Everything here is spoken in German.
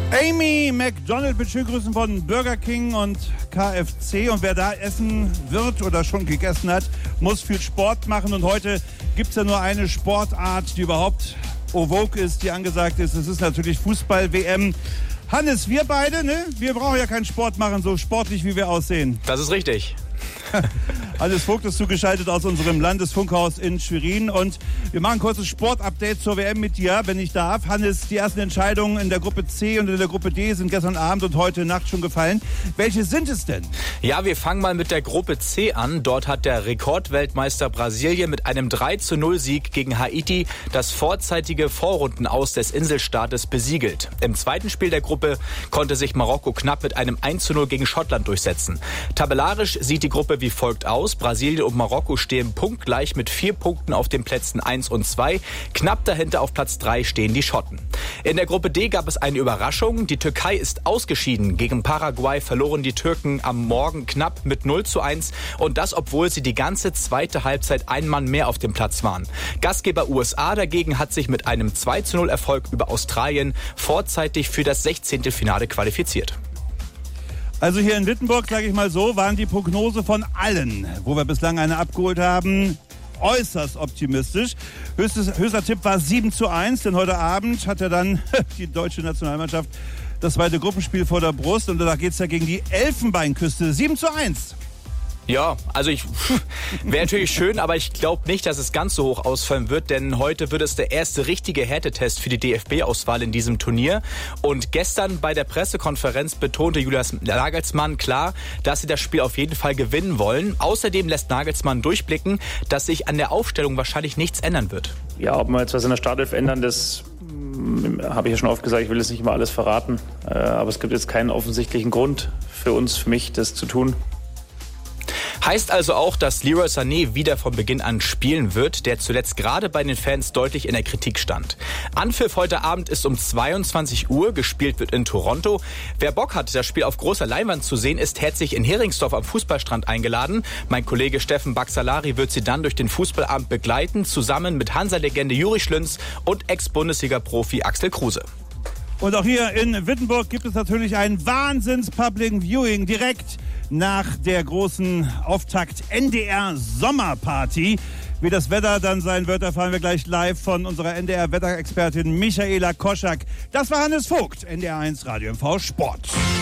Amy McDonald mit Schönen von Burger King und KFC. Und wer da essen wird oder schon gegessen hat, muss viel Sport machen. Und heute gibt es ja nur eine Sportart, die überhaupt en vogue ist, die angesagt ist. Das ist natürlich Fußball-WM. Hannes, wir beide, ne? Wir brauchen ja keinen Sport machen, so sportlich wie wir aussehen. Das ist richtig. Hannes Vogt ist zugeschaltet aus unserem Landesfunkhaus in Schwerin und wir machen ein kurzes Sportupdate zur WM mit dir, wenn ich darf. Hannes, die ersten Entscheidungen in der Gruppe C und in der Gruppe D sind gestern Abend und heute Nacht schon gefallen. Welche sind es denn? Ja, wir fangen mal mit der Gruppe C an. Dort hat der Rekordweltmeister Brasilien mit einem 3:0-Sieg gegen Haiti das vorzeitige Vorrundenaus des Inselstaates besiegelt. Im zweiten Spiel der Gruppe konnte sich Marokko knapp mit einem 1:0 gegen Schottland durchsetzen. Tabellarisch sieht die Gruppe wie folgt aus. Brasilien und Marokko stehen punktgleich mit 4 Punkten auf den Plätzen 1 und 2. Knapp dahinter auf Platz 3 stehen die Schotten. In der Gruppe D gab es eine Überraschung. Die Türkei ist ausgeschieden. Gegen Paraguay verloren die Türken am Morgen knapp mit 0:1. Und das, obwohl sie die ganze zweite Halbzeit ein Mann mehr auf dem Platz waren. Gastgeber USA dagegen hat sich mit einem 2:0 Erfolg über Australien vorzeitig für das 16. Finale qualifiziert. Also hier in Wittenburg, sage ich mal so, waren die Prognose von allen, wo wir bislang eine abgeholt haben, äußerst optimistisch. Höchster Tipp war 7:1, denn heute Abend hat ja dann die deutsche Nationalmannschaft das zweite Gruppenspiel vor der Brust und da geht es ja gegen die Elfenbeinküste. 7:1. Ja, also wäre natürlich schön, aber ich glaube nicht, dass es ganz so hoch ausfallen wird, denn heute wird es der erste richtige Härtetest für die DFB-Auswahl in diesem Turnier. Und gestern bei der Pressekonferenz betonte Julius Nagelsmann klar, dass sie das Spiel auf jeden Fall gewinnen wollen. Außerdem lässt Nagelsmann durchblicken, dass sich an der Aufstellung wahrscheinlich nichts ändern wird. Ja, ob wir jetzt was in der Startelf ändern, das habe ich ja schon oft gesagt, ich will jetzt nicht mal alles verraten. Aber es gibt jetzt keinen offensichtlichen Grund für mich, das zu tun. Heißt also auch, dass Leroy Sané wieder von Beginn an spielen wird, der zuletzt gerade bei den Fans deutlich in der Kritik stand. Anpfiff heute Abend ist um 22 Uhr, gespielt wird in Toronto. Wer Bock hat, das Spiel auf großer Leinwand zu sehen, ist herzlich in Heringsdorf am Fußballstrand eingeladen. Mein Kollege Steffen Baxalari wird sie dann durch den Fußballabend begleiten, zusammen mit Hansa-Legende Juri Schlünz und Ex-Bundesliga-Profi Axel Kruse. Und auch hier in Wittenburg gibt es natürlich ein Wahnsinns-Public-Viewing direkt nach der großen Auftakt-NDR-Sommerparty. Wie das Wetter dann sein wird, erfahren wir gleich live von unserer NDR-Wetterexpertin Michaela Koschak. Das war Hannes Vogt, NDR1 Radio MV Sport.